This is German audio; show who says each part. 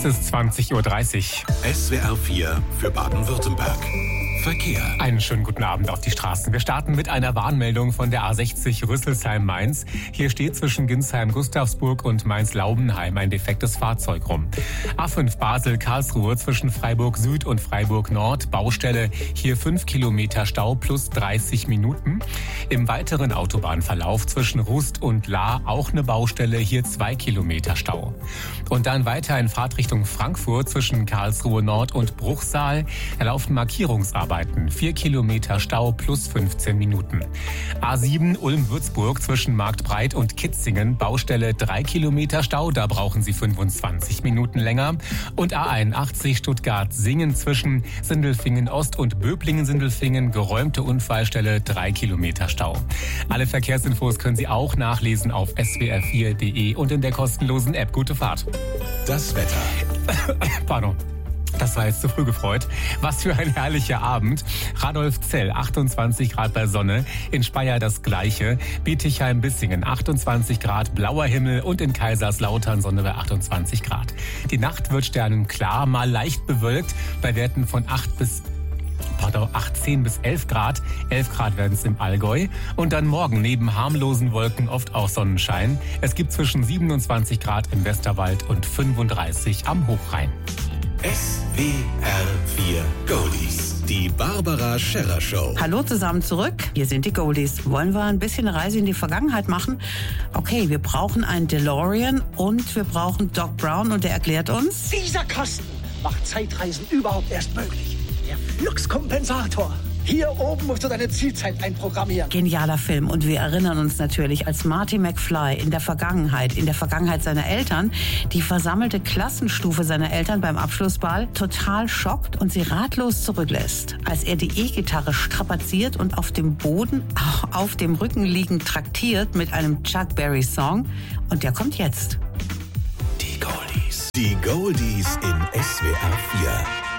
Speaker 1: Es ist 20:30 Uhr.
Speaker 2: SWR 4 für Baden-Württemberg. Verkehr.
Speaker 1: Einen schönen guten Abend auf die Straßen. Wir starten mit einer Warnmeldung von der A60 Rüsselsheim-Mainz. Hier steht zwischen Ginsheim-Gustavsburg und Mainz-Laubenheim ein defektes Fahrzeug rum. A5 Basel-Karlsruhe zwischen Freiburg Süd und Freiburg Nord. Baustelle, hier 5 Kilometer Stau plus 30 Minuten. Im weiteren Autobahnverlauf zwischen Rust und Lahr auch eine Baustelle, hier 2 Kilometer Stau. Und dann weiter in Fahrtrichtung Frankfurt zwischen Karlsruhe Nord und Bruchsal. Da laufen Markierungsarbeiten. 4 Kilometer Stau plus 15 Minuten. A7 Ulm-Würzburg zwischen Marktbreit und Kitzingen. Baustelle 3 Kilometer Stau, da brauchen Sie 25 Minuten länger. Und A81 Stuttgart-Singen zwischen Sindelfingen-Ost und Böblingen-Sindelfingen. Geräumte Unfallstelle, 3 Kilometer Stau. Alle Verkehrsinfos können Sie auch nachlesen auf swr4.de und in der kostenlosen App. Gute Fahrt.
Speaker 2: Das Wetter.
Speaker 1: Pardon. Das war jetzt zu früh gefreut. Was für ein herrlicher Abend. Radolfzell 28 Grad bei Sonne. In Speyer das Gleiche. Bietigheim-Bissingen 28 Grad, blauer Himmel. Und in Kaiserslautern Sonne bei 28 Grad. Die Nacht wird sternenklar, mal leicht bewölkt. Bei Werten von 18 bis 11 Grad. 11 Grad werden es im Allgäu. Und dann morgen neben harmlosen Wolken oft auch Sonnenschein. Es gibt zwischen 27 Grad im Westerwald und 35 am Hochrhein.
Speaker 2: SWR 4 Goldies. Die Barbara Scherrer Show.
Speaker 3: Hallo zusammen zurück. Hier sind die Goldies. Wollen wir ein bisschen eine Reise in die Vergangenheit machen? Okay, wir brauchen einen DeLorean und wir brauchen Doc Brown und der erklärt uns...
Speaker 4: Dieser Kasten macht Zeitreisen überhaupt erst möglich. Der Fluxkompensator. Hier oben musst du deine Zielzeit einprogrammieren.
Speaker 3: Genialer Film. Und wir erinnern uns natürlich, als Marty McFly in der Vergangenheit seiner Eltern, die versammelte Klassenstufe seiner Eltern beim Abschlussball total schockt und sie ratlos zurücklässt. Als er die E-Gitarre strapaziert und auf dem Boden, auf dem Rücken liegend traktiert mit einem Chuck Berry-Song. Und der kommt jetzt.
Speaker 2: Die Goldies. Die Goldies in SWR 4.